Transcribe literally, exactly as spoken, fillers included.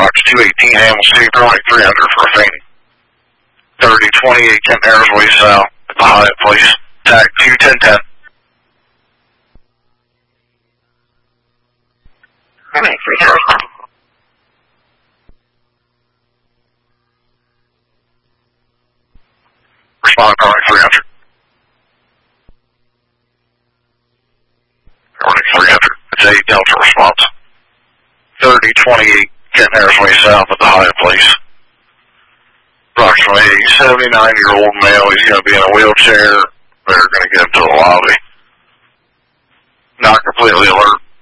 Rocks two eighteen Hamilton City, running three hundred for a fainting. thirty twenty-eight Kent Harris way south at the Hyatt Place. Tag two ten ten. Running three hundred. Respond running three hundred. Running three hundred. It's eight Delta response. thirty twenty-eight Kent Harris way south at the Hyatt Place. Approximately a seventy-nine-year-old male. He's going to be in a wheelchair. They're going to get him to the lobby. Not completely alert.